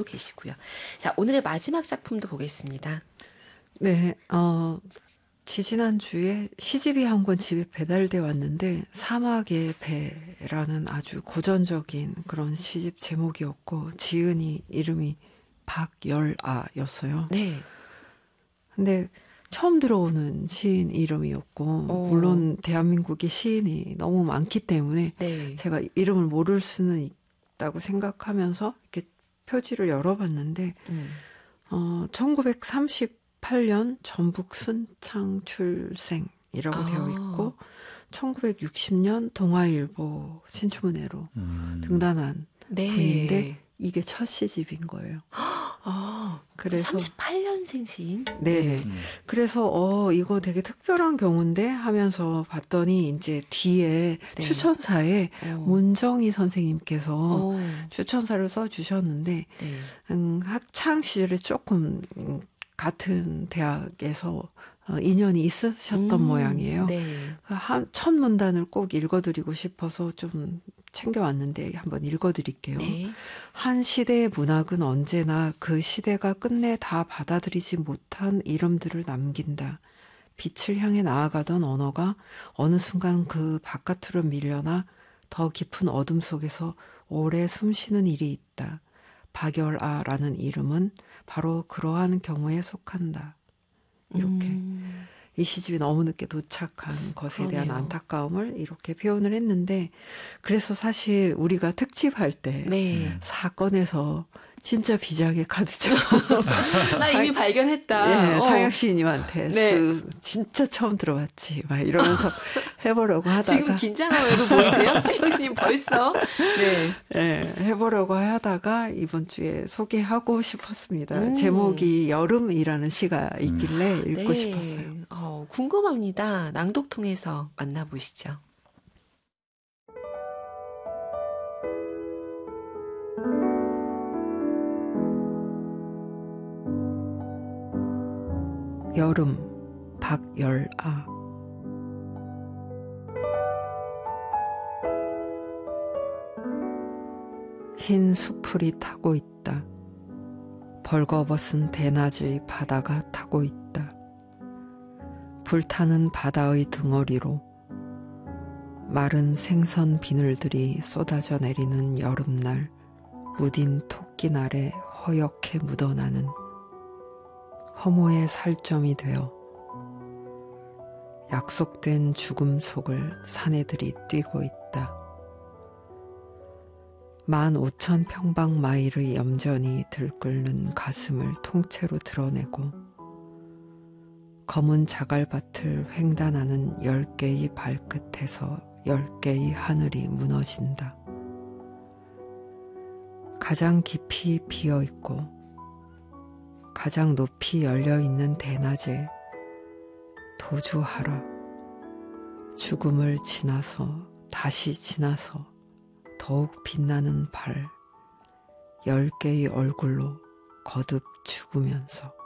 분도 계시고요. 자, 오늘의 마지막 작품도 보겠습니다. 네, 지지난주에 시집이 한 권 집에 배달돼 왔는데 사막의 배라는 아주 고전적인 그런 시집 제목이었고 지은이 이름이 박열아였어요. 네. 근데 처음 들어오는 시인 이름이었고 물론 대한민국에 시인이 너무 많기 때문에 네. 제가 이름을 모를 수는 있다고 생각하면서 이렇게 표지를 열어봤는데 1938년 전북 순창 출생이라고 되어 있고 1960년 동아일보 신춘문예로 등단한 분인데 이게 첫 시집인 거예요. 그래서 38년생 시인? 네네. 그래서 이거 되게 특별한 경우인데 하면서 봤더니 이제 뒤에 추천사에 문정희 선생님께서 추천사를 써주셨는데 학창 시절에 조금 같은 대학에서 인연이 있으셨던 모양이에요. 네. 첫 문단을 꼭 읽어드리고 싶어서 좀 챙겨왔는데 한번 읽어드릴게요. 네. 한 시대의 문학은 언제나 그 시대가 끝내 다 받아들이지 못한 이름들을 남긴다. 빛을 향해 나아가던 언어가 어느 순간 그 바깥으로 밀려나 더 깊은 어둠 속에서 오래 숨쉬는 일이 있다. 박열아라는 이름은 바로 그러한 경우에 속한다. 이렇게 이 시집이 너무 늦게 도착한 것에 대한 안타까움을 이렇게 표현을 했는데 그래서 사실 우리가 특집할 때 사건에서 진짜 비장의 카드죠. 나 이미 발견했다. 네, 상혁 시인님한테 진짜 처음 들어봤지 막 이러면서 해보려고 하다가 지금 긴장한 얼굴 보이세요? 상혁 시인 벌써? 네, 해보려고 하다가 이번 주에 소개하고 싶었습니다. 제목이 여름이라는 시가 있길래 읽고 싶었어요. 궁금합니다. 낭독 통해서 만나보시죠. 여름, 박열아. 흰 수풀이 타고 있다. 벌거벗은 대낮의 바다가 타고 있다. 불타는 바다의 등어리로 마른 생선 비늘들이 쏟아져 내리는 여름날 무딘 토끼날에 허옇게 묻어나는 허무의 살점이 되어 약속된 죽음 속을 사내들이 뛰고 있다. 15,000평방마일의 염전이 들끓는 가슴을 통째로 드러내고 검은 자갈밭을 횡단하는 10개의 발끝에서 10개의 하늘이 무너진다. 가장 깊이 비어있고 가장 높이 열려있는 대낮에 도주하라. 죽음을 지나서 다시 지나서 더욱 빛나는 발 10개의 얼굴로 거듭 죽으면서